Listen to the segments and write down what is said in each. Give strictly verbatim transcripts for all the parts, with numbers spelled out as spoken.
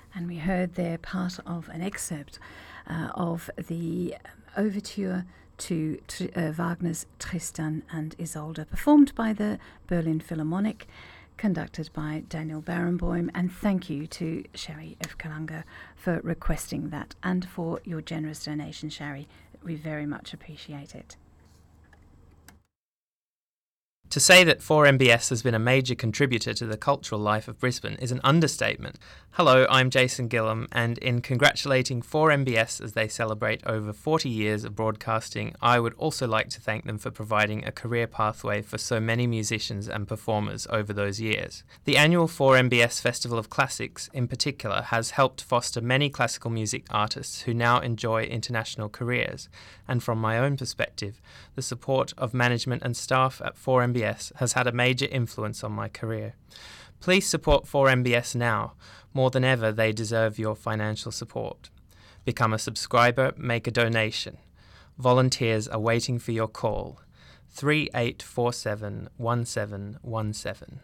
And we heard there part of an excerpt uh, of the overture to uh, Wagner's Tristan and Isolde, performed by the Berlin Philharmonic, conducted by Daniel Barenboim. And thank you to Sherry of Kalanga for requesting that and for your generous donation, Sherry. We very much appreciate it. To say that four M B S has been a major contributor to the cultural life of Brisbane is an understatement. Hello, I'm Jason Gillam, and in congratulating four M B S as they celebrate over forty years of broadcasting, I would also like to thank them for providing a career pathway for so many musicians and performers over those years. The annual four M B S Festival of Classics, in particular, has helped foster many classical music artists who now enjoy international careers, and from my own perspective, the support of management and staff at four M B S has had a major influence on my career. Please support four M B S now. More than ever, they deserve your financial support. Become a subscriber, make a donation. Volunteers are waiting for your call. three eight four seven, one seven one seven.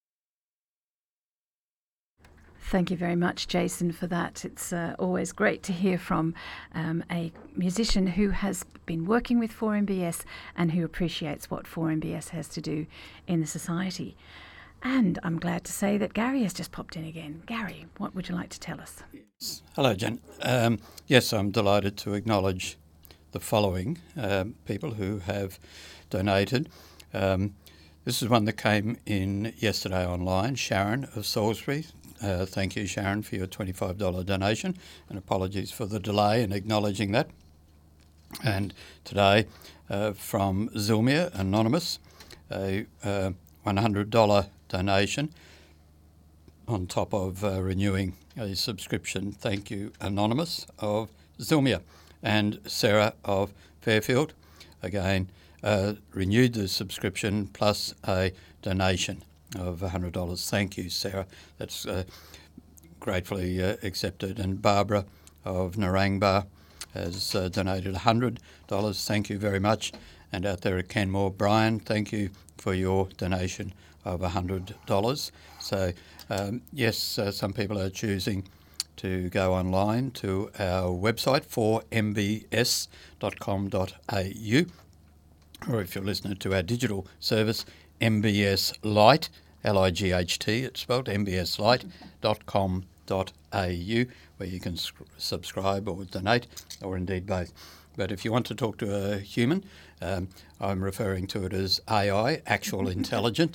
Thank you very much, Jason, for that. It's uh, always great to hear from um, a musician who has been working with four M B S and who appreciates what four M B S has to do in the society. And I'm glad to say that Gary has just popped in again. Gary, what would you like to tell us? Yes. Hello, Jen. Um, yes, I'm delighted to acknowledge the following um, people who have donated. Um, this is one that came in yesterday online. Sharon of Salisbury. Uh, thank you, Sharon, for your twenty-five dollars donation, and apologies for the delay in acknowledging that. And today, uh, from Zilmia Anonymous, a uh, one hundred dollars donation on top of uh, renewing a subscription. Thank you, Anonymous of Zilmia. And Sarah of Fairfield, again, uh, renewed the subscription plus a donation of one hundred dollars. Thank you, Sarah. That's uh, gratefully uh, accepted. And Barbara of Narangba has uh, donated one hundred dollars. Thank you very much. And out there at Canmore, Brian, thank you for your donation of one hundred dollars. So, um, yes, uh, some people are choosing to go online to our website, four m b s dot com dot a u, or if you're listening to our digital service, M B S Lite, L I G H T, it's spelled m b s lite dot com dot a u, where you can sc- subscribe or donate, or indeed both. But if you want to talk to a human, um, I'm referring to it as A I, actual intelligence.